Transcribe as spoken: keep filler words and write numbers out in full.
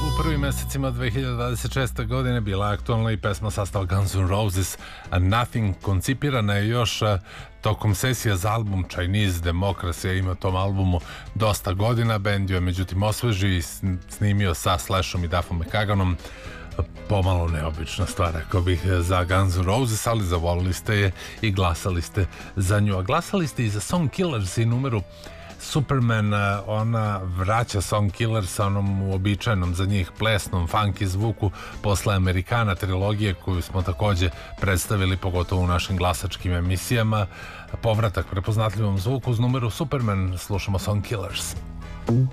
U prvim mesecima dve hiljade dvadeset šeste. godine bila je aktualna i pesma sastava Guns N' Roses Nothing. Koncipirana je još tokom sesija za album Chinese Democracy. Ima tom albumu dosta godina. Bend je međutim osveži i snimio sa Slashom i Duffom McKaganom. Pomalo neobična stvar, ako bih, za Guns N' Roses, ali zavolili ste je i glasali ste za nju. A glasali ste i za Song Killers i numeru Superman. Ona vraća Song Killers sa onom uobičajenom za njih plesnom, funky zvuku posle Amerikana trilogije, koju smo takođe predstavili pogotovo u našim glasačkim emisijama. Povratak prepoznatljivom zvuku uz numeru Superman. Slušamo Song Killers.